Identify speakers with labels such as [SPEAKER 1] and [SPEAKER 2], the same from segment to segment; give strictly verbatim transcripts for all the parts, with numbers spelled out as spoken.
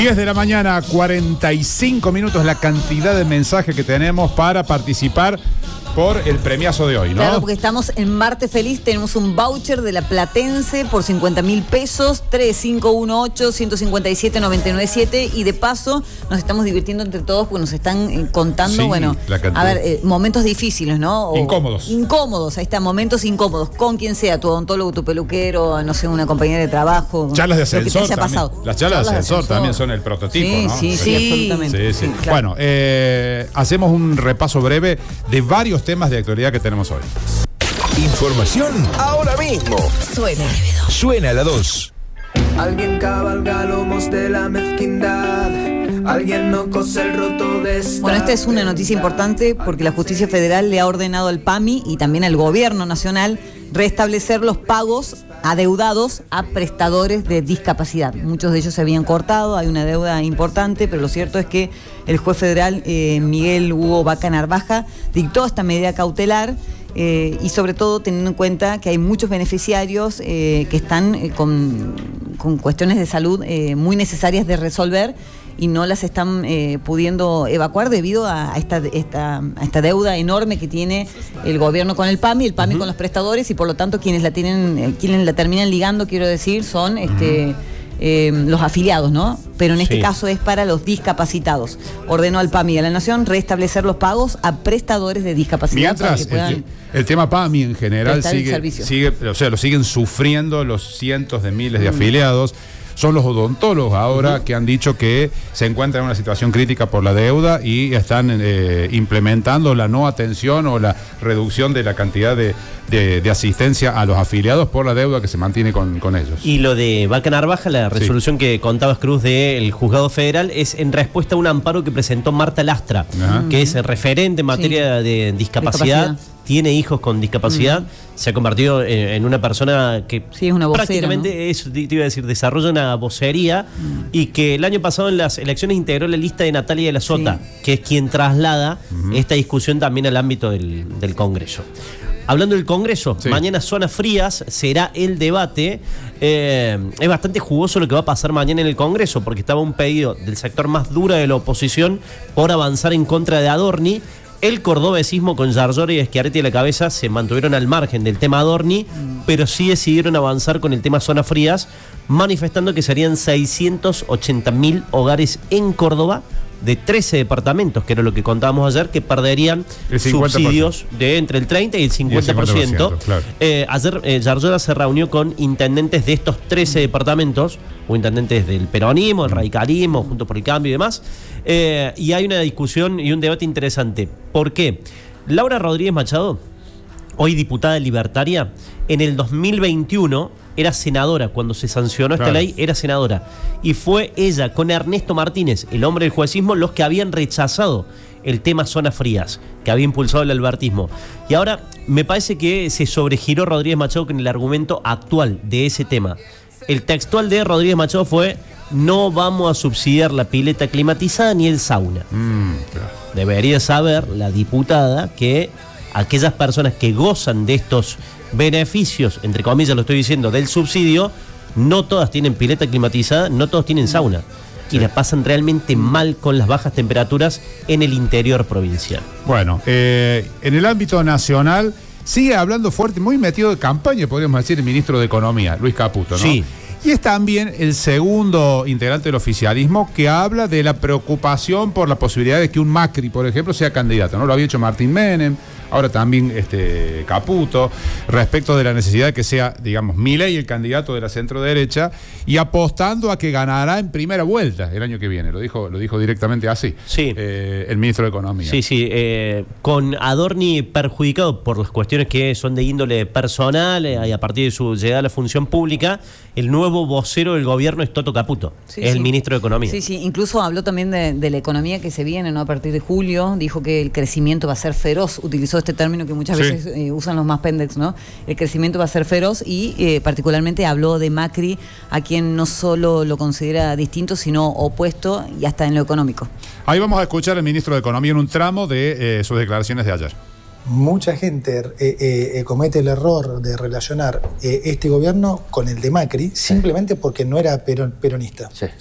[SPEAKER 1] diez de la mañana, cuarenta y cinco minutos, la cantidad de mensajes que tenemos para participar por el premiazo de hoy, ¿no?
[SPEAKER 2] Claro, porque estamos en Martes Feliz, tenemos un voucher de la Platense por cincuenta mil pesos, tres cinco uno ocho, uno cinco siete, nueve nueve siete, y de paso nos estamos divirtiendo entre todos porque nos están eh, contando,
[SPEAKER 1] Sí,
[SPEAKER 2] bueno, a ver, eh, momentos difíciles, ¿no? O
[SPEAKER 1] incómodos.
[SPEAKER 2] Incómodos, ahí está, momentos incómodos, con quien sea, tu odontólogo, tu peluquero, no sé, una compañera de trabajo.
[SPEAKER 1] Charlas de
[SPEAKER 2] lo que te
[SPEAKER 1] ascensor
[SPEAKER 2] haya
[SPEAKER 1] también.
[SPEAKER 2] pasado.
[SPEAKER 1] Las charlas, charlas de ascensor, ascensor también son el prototipo,
[SPEAKER 2] sí,
[SPEAKER 1] ¿no?
[SPEAKER 2] Sí, sí,
[SPEAKER 1] sí,
[SPEAKER 2] absolutamente.
[SPEAKER 1] Sí, sí.
[SPEAKER 2] Sí, claro.
[SPEAKER 1] Bueno, eh, hacemos un repaso breve de varios temas de actualidad que tenemos hoy.
[SPEAKER 3] Información ahora mismo.
[SPEAKER 2] Suena.
[SPEAKER 3] Suena a la dos.
[SPEAKER 4] Alguien cabalga lomos de la mezquindad. Alguien no cose el roto de esta.
[SPEAKER 2] Bueno, esta es una noticia importante porque la Justicia Federal le ha ordenado al P A M I y también al Gobierno Nacional restablecer los pagos adeudados a prestadores de discapacidad. Muchos de ellos se habían cortado, hay una deuda importante, pero lo cierto es que el juez federal eh, Miguel Hugo Vaca Narvaja dictó esta medida cautelar. Eh, y sobre todo teniendo en cuenta que hay muchos beneficiarios eh, que están eh, con, con cuestiones de salud eh, muy necesarias de resolver y no las están eh, pudiendo evacuar debido a, a, esta, esta, a esta deuda enorme que tiene el gobierno con el P A M I, el P A M I uh-huh. con los prestadores, y por lo tanto quienes la tienen, eh, quienes la terminan ligando, quiero decir, son este uh-huh. Eh, los afiliados, ¿no? Pero en este sí. caso es para los discapacitados. Ordenó al P A M I y a la Nación restablecer los pagos a prestadores de discapacidad.
[SPEAKER 1] Mientras
[SPEAKER 2] para que puedan
[SPEAKER 1] el, el tema P A M I en general sigue, sigue, o sea, lo siguen sufriendo los cientos de miles de mm. afiliados. Son los odontólogos ahora uh-huh. que han dicho que se encuentran en una situación crítica por la deuda y están eh, implementando la no atención o la reducción de la cantidad de, de, de asistencia a los afiliados por la deuda que se mantiene con, con ellos.
[SPEAKER 5] Y lo de Vaca Narvaja, la resolución sí. que contabas, Cruz, del Juzgado Federal, es en respuesta a un amparo que presentó Marta Lastra, uh-huh. que es referente en materia sí. de discapacidad. discapacidad. Tiene hijos con discapacidad, mm. se ha convertido en, en una persona que
[SPEAKER 2] sí, es una vocera,
[SPEAKER 5] prácticamente, ¿no? Eso te iba a decir, desarrolla una vocería mm. y que el año pasado en las elecciones integró la lista de Natalia de la Sota, sí. que es quien traslada mm. esta discusión también al ámbito del, del Congreso. Hablando del Congreso, sí. mañana Zonas Frías será el debate. Eh, es bastante jugoso lo que va a pasar mañana en el Congreso, porque estaba un pedido del sector más duro de la oposición por avanzar en contra de Adorni. El cordobesismo con Yarlora y Schiaretti a la cabeza se mantuvieron al margen del tema Adorni, mm. pero sí decidieron avanzar con el tema Zonas Frías, manifestando que serían seiscientos ochenta mil hogares en Córdoba de trece departamentos, que era lo que contábamos ayer, que perderían subsidios de entre el treinta y el cincuenta por ciento. Claro. Eh, ayer eh, Yarlora se reunió con intendentes de estos trece departamentos, o intendentes del peronismo, el radicalismo, Juntos por el Cambio y demás, eh, y hay una discusión y un debate interesante. ¿Por qué? Laura Rodríguez Machado, hoy diputada libertaria, en el dos mil veintiuno era senadora, cuando se sancionó esta claro. ley, era senadora. Y fue ella con Ernesto Martínez, el hombre del juecismo, los que habían rechazado el tema Zonas Frías, que había impulsado el albertismo. Y ahora me parece que se sobregiró Rodríguez Machado con el argumento actual de ese tema. El textual de Rodríguez Machado fue: no vamos a subsidiar la pileta climatizada ni el sauna. Mm, claro. Debería saber la diputada que aquellas personas que gozan de estos beneficios, entre comillas lo estoy diciendo, del subsidio, no todas tienen pileta climatizada, no todos tienen sauna. Sí. Y la pasan realmente mal con las bajas temperaturas en el interior provincial.
[SPEAKER 1] Bueno, eh, en el ámbito nacional sigue hablando fuerte, muy metido de campaña, podríamos decir, el ministro de Economía, Luis Caputo, ¿no?
[SPEAKER 5] Sí.
[SPEAKER 1] Y es también el segundo integrante del oficialismo que habla de la preocupación por la posibilidad de que un Macri, por ejemplo, sea candidato, ¿no? Lo había hecho Martín Menem, ahora también este Caputo, respecto de la necesidad de que sea, digamos, Milei el candidato de la centro-derecha, y apostando a que ganará en primera vuelta el año que viene. Lo dijo, lo dijo directamente así,
[SPEAKER 5] sí.
[SPEAKER 1] eh, el ministro de Economía.
[SPEAKER 5] Sí, sí, eh, con Adorni perjudicado por las cuestiones que son de índole personal, eh, y a partir de su llegada a la función pública, el nuevo vocero del gobierno es Toto Caputo, sí, es sí. el ministro de Economía.
[SPEAKER 2] Sí, sí, incluso habló también de, de la economía que se viene, ¿no? A partir de julio, dijo que el crecimiento va a ser feroz, utilizó este término que muchas sí. veces eh, usan los más pendex, ¿no? El crecimiento va a ser feroz y eh, particularmente habló de Macri, a quien no solo lo considera distinto, sino opuesto y hasta en lo económico.
[SPEAKER 1] Ahí vamos a escuchar al ministro de Economía en un tramo de eh, sus declaraciones de ayer.
[SPEAKER 6] Mucha gente eh, eh, comete el error de relacionar eh, este gobierno con el de Macri simplemente porque no era peron, peronista. Sí.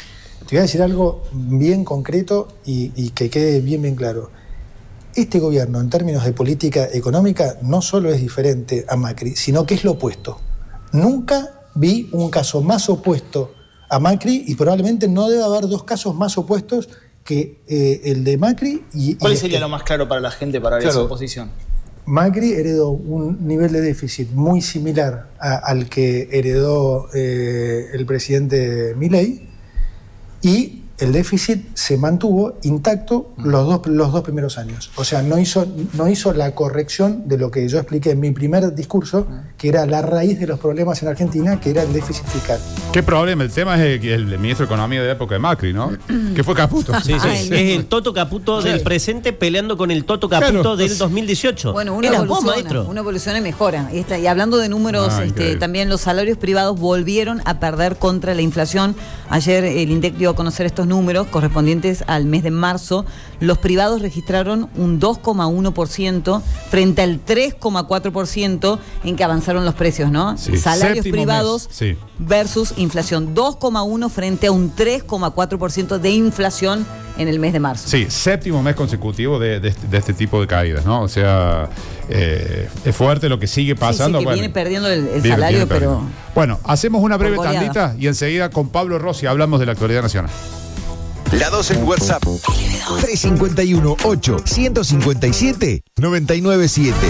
[SPEAKER 6] Te voy a decir algo bien concreto y, y que quede bien, bien claro. Este gobierno, en términos de política económica, no solo es diferente a Macri, sino que es lo opuesto. Nunca vi un caso más opuesto a Macri y probablemente no debe haber dos casos más opuestos que eh, el de Macri y...
[SPEAKER 7] ¿Cuál
[SPEAKER 6] y
[SPEAKER 7] sería
[SPEAKER 6] este.
[SPEAKER 7] lo más claro para la gente para ver
[SPEAKER 6] Claro.
[SPEAKER 7] esa oposición?
[SPEAKER 6] Macri heredó un nivel de déficit muy similar a, al que heredó eh, el presidente Milei y el déficit se mantuvo intacto los dos, los dos primeros años. O sea, no hizo, no hizo la corrección de lo que yo expliqué en mi primer discurso, que era la raíz de los problemas en Argentina, que era el déficit fiscal.
[SPEAKER 1] ¿Qué problema? El tema es el, el ministro de Economía de la época de Macri, ¿no? Que fue Caputo.
[SPEAKER 5] Sí, sí.
[SPEAKER 2] Ay,
[SPEAKER 5] Es el Toto Caputo
[SPEAKER 1] Claro.
[SPEAKER 5] del presente peleando con el Toto Caputo
[SPEAKER 1] Claro.
[SPEAKER 5] del dos mil dieciocho.
[SPEAKER 2] Bueno, uno
[SPEAKER 5] Eras vos,
[SPEAKER 2] evoluciona,
[SPEAKER 5] maestro.
[SPEAKER 2] uno evoluciona y mejora. Y, está- y hablando de números,
[SPEAKER 1] Ah,
[SPEAKER 2] este,
[SPEAKER 1] increíble.
[SPEAKER 2] también los salarios privados volvieron a perder contra la inflación. Ayer el INDEC dio a conocer estos números correspondientes al mes de marzo. Los privados registraron un dos coma uno por ciento frente al tres coma cuatro por ciento en que avanzaron los precios, ¿no?
[SPEAKER 1] Sí,
[SPEAKER 2] Salarios
[SPEAKER 1] séptimo
[SPEAKER 2] privados
[SPEAKER 1] mes, sí.
[SPEAKER 2] versus inflación. dos coma uno frente a un tres coma cuatro por ciento de inflación en el mes de marzo.
[SPEAKER 1] Sí, séptimo mes consecutivo de, de este, de este tipo de caídas, ¿no? O sea, eh, es fuerte lo que sigue pasando.
[SPEAKER 2] Sí, sí, que
[SPEAKER 1] Bueno,
[SPEAKER 2] viene perdiendo el, el
[SPEAKER 1] viene-
[SPEAKER 2] salario,
[SPEAKER 1] viene
[SPEAKER 2] pero...
[SPEAKER 1] perdiendo. Bueno, hacemos una breve
[SPEAKER 2] Por goleada.
[SPEAKER 1] tandita y enseguida con Pablo Rossi hablamos de la actualidad nacional.
[SPEAKER 3] La dos en WhatsApp. tres cinco uno, ocho, uno cinco siete, nueve nueve siete.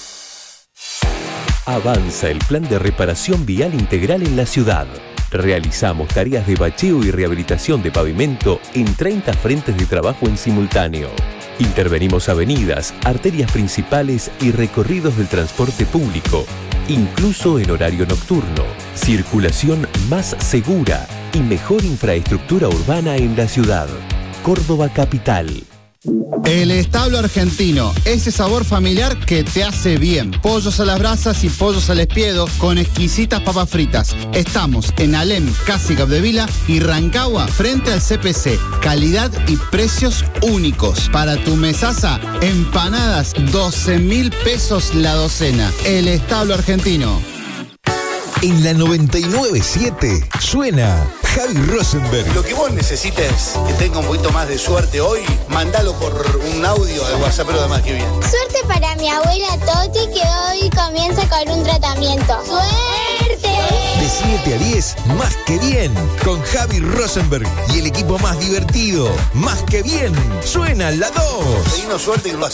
[SPEAKER 8] Avanza el plan de reparación vial integral en la ciudad. Realizamos tareas de bacheo y rehabilitación de pavimento en treinta frentes de trabajo en simultáneo. Intervenimos avenidas, arterias principales y recorridos del transporte público, incluso en horario nocturno. Circulación más segura y mejor infraestructura urbana en la ciudad. Córdoba Capital.
[SPEAKER 9] El establo argentino, ese sabor familiar que te hace bien. Pollos a las brasas y pollos al espiedo con exquisitas papas fritas. Estamos en Alem, casi Capdevila y Rancagua, frente al C P C. Calidad y precios únicos. Para tu mesaza, empanadas, doce mil pesos la docena. El establo argentino.
[SPEAKER 3] En la noventa y nueve siete suena Javi Rosenberg.
[SPEAKER 10] Lo que vos necesites, que tenga un poquito más de suerte hoy, mandalo por un audio de WhatsApp, pero además que bien.
[SPEAKER 11] Suerte para mi abuela Toti, que hoy comienza con un tratamiento. ¡Suerte!
[SPEAKER 3] De siete a diez, Más que Bien, con Javi Rosenberg y el equipo más divertido. Más que Bien, suena la dos.
[SPEAKER 10] Pedimos suerte que lo